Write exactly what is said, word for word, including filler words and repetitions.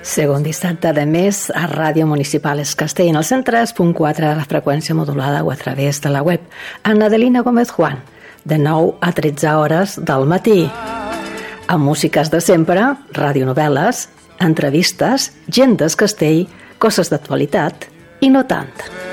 Segon dissabte de mes a Ràdio Municipal Es Castell en el cent tres punt quatre de la freqüència modulada o a través de la web. Ana Adelina Gómez Juan, de nou a tretze hores del matí. Amb músiques de sempre, radionovel·les, entrevistes, gent del Castell, coses d'actualitat i no tant.